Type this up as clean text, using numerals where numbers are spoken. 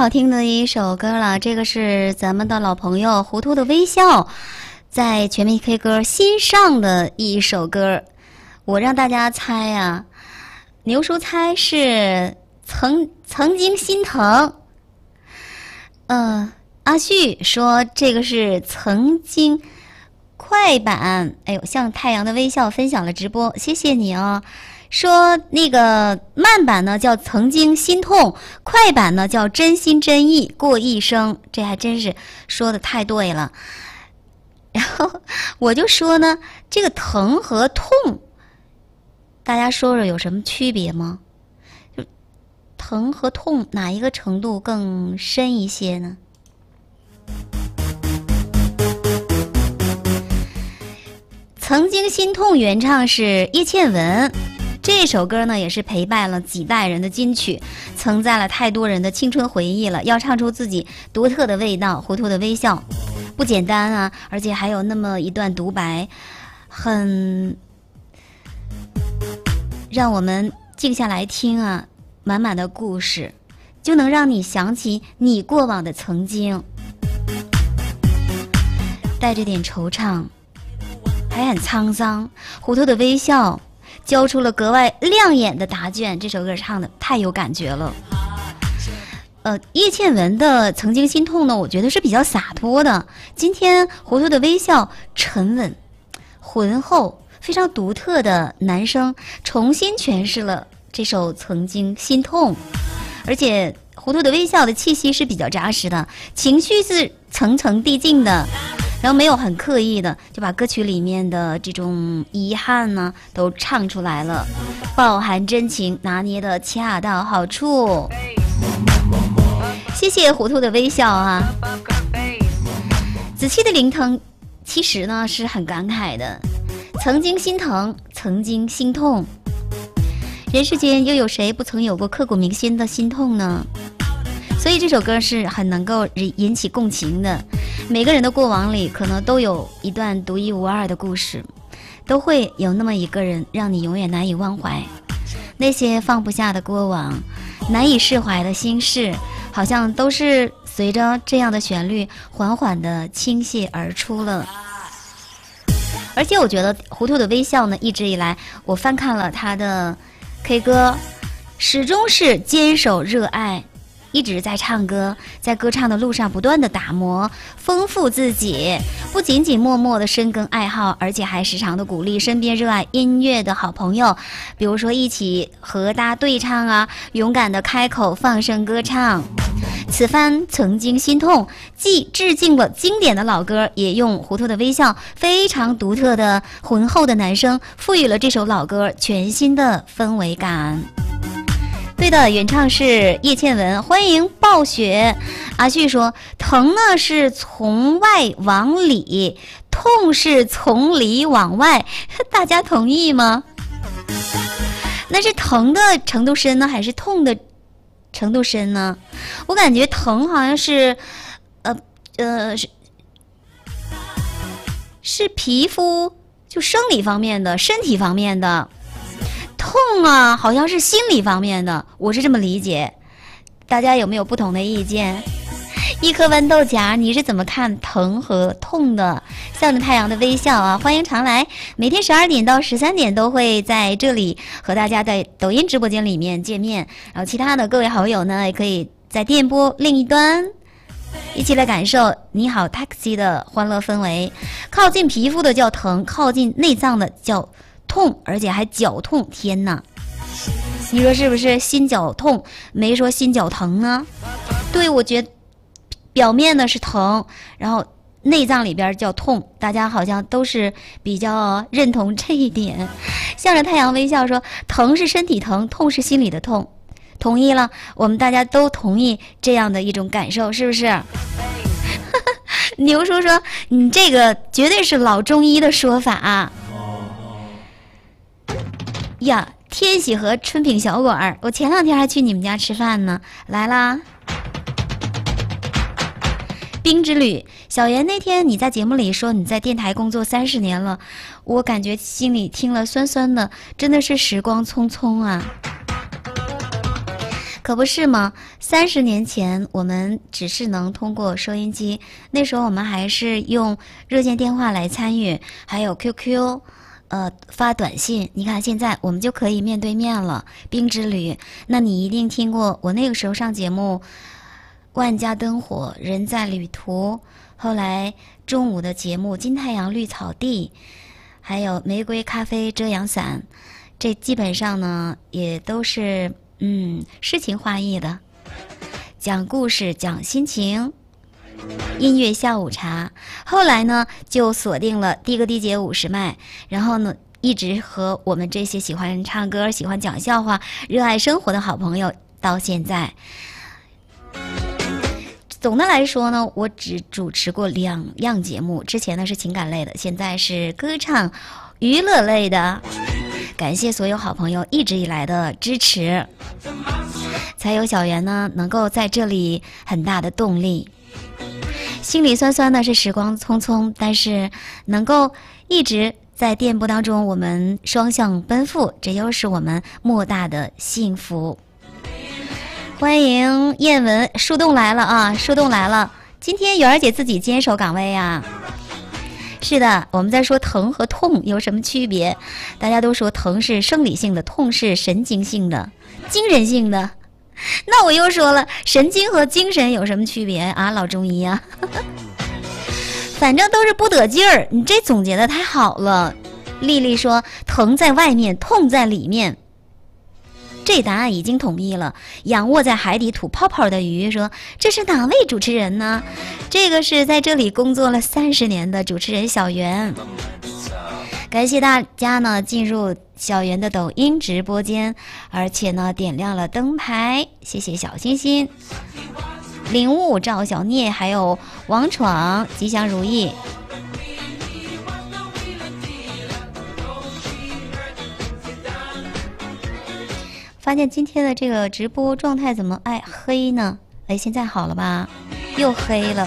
好听的一首歌了，这个是咱们的老朋友糊涂的微笑在全民 K 歌新上的一首歌。我让大家猜啊，牛叔猜是曾经心疼。阿旭说这个是曾经快板。哎呦，向太阳的微笑分享了直播，谢谢你哦。说那个慢版呢叫曾经心痛，快版呢叫真心真意过一生，这还真是说的太对了。然后我就说呢，这个疼和痛，大家说说有什么区别吗？就疼和痛哪一个程度更深一些呢？曾经心痛原唱是叶倩文，这首歌呢也是陪伴了几代人的金曲，承载了太多人的青春回忆了。要唱出自己独特的味道，糊涂的微笑不简单啊，而且还有那么一段独白，很让我们静下来听啊，满满的故事就能让你想起你过往的曾经，带着点惆怅还很沧桑。糊涂的微笑交出了格外亮眼的答卷，这首歌唱的太有感觉了。叶倩文的曾经心痛呢，我觉得是比较洒脱的。今天糊涂的微笑沉稳浑厚非常独特的男声重新诠释了这首曾经心痛，而且糊涂的微笑的气息是比较扎实的，情绪是层层递进的，然后没有很刻意的就把歌曲里面的这种遗憾呢都唱出来了，饱含真情，拿捏的恰到好处。谢谢糊涂的微笑啊。子期的聆听其实呢是很感慨的，曾经心疼，曾经心痛，人世间又有谁不曾有过刻骨铭心的心痛呢？所以这首歌是很能够引起共情的。每个人的过往里可能都有一段独一无二的故事，都会有那么一个人让你永远难以忘怀。那些放不下的过往，难以释怀的心事，好像都是随着这样的旋律缓缓地倾泻而出了。而且我觉得糊涂的微笑呢，一直以来我翻看了他的 K 歌，始终是坚守热爱，一直在唱歌，在歌唱的路上不断的打磨丰富自己，不仅仅默默的深耕爱好，而且还时常的鼓励身边热爱音乐的好朋友，比如说一起合搭对唱啊，勇敢的开口放声歌唱。此番曾经心痛既致敬了经典的老歌，也用糊涂的微笑非常独特的浑厚的男声赋予了这首老歌全新的氛围感。对的，原唱是叶倩文，欢迎暴雪。阿旭说疼呢是从外往里，痛是从里往外，大家同意吗？那是疼的程度深呢，还是痛的程度深呢？我感觉疼好像是是皮肤就生理方面的，身体方面的。痛啊好像是心理方面的，我是这么理解，大家有没有不同的意见？一颗豌豆荚，你是怎么看疼和痛的？向着太阳的微笑啊，欢迎常来，每天12点到13点都会在这里和大家在抖音直播间里面见面，然后其他的各位好友呢，也可以在电波另一端一起来感受你好 Taxi 的欢乐氛围。靠近皮肤的叫疼，靠近内脏的叫痛，而且还绞痛，天哪，你说是不是心绞痛，没说心绞疼呢？对，我觉得表面呢是疼，然后内脏里边叫痛，大家好像都是比较认同这一点。向着太阳微笑说疼是身体疼，痛是心里的痛，同意了，我们大家都同意这样的一种感受，是不是？牛叔说你这个绝对是老中医的说法啊。呀，天喜和春品小馆，我前2天还去你们家吃饭呢，来啦。冰之旅，小袁那天你在节目里说你在电台工作30年了，我感觉心里听了酸酸的，真的是时光匆匆啊。 可不是吗？30年前我们只是能通过收音机，那时候我们还是用热线电话来参与，还有 QQ，发短信。你看现在我们就可以面对面了，冰之旅。那你一定听过我那个时候上节目，万家灯火，人在旅途。后来中午的节目金太阳绿草地，还有玫瑰咖啡遮阳伞，这基本上呢也都是诗情画意的，讲故事讲心情，音乐下午茶。后来呢就锁定了的哥的姐50麦，然后呢一直和我们这些喜欢唱歌喜欢讲笑话热爱生活的好朋友到现在。总的来说呢，我只主持过2样节目，之前呢是情感类的，现在是歌唱娱乐类的。感谢所有好朋友一直以来的支持，才有小圆呢能够在这里很大的动力。心里酸酸的是时光匆匆，但是能够一直在电波当中我们双向奔赴，这又是我们莫大的幸福。欢迎燕文，树洞来了啊，树洞来了。今天圆儿姐自己坚守岗位啊。是的，我们在说疼和痛有什么区别？大家都说疼是生理性的，痛是神经性的、精神性的。那我又说了，神经和精神有什么区别啊？老中医啊，反正都是不得劲儿。你这总结的太好了。丽丽说，疼在外面，痛在里面。这答案已经统一了。仰卧在海底吐泡泡的鱼说，这是哪位主持人呢？这个是在这里工作了30年的主持人小袁。感谢大家呢进入小袁的抖音直播间，而且呢点亮了灯牌，谢谢小心心、领悟、赵小聂还有王闯，吉祥如意。发现今天的这个直播状态怎么黑呢？现在好了吧？又黑了。